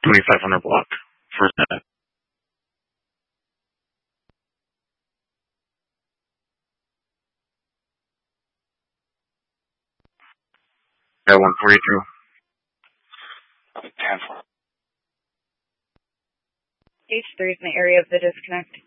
2500 block for that. Yeah, 142. 10-4. H3 is in the area of the disconnect.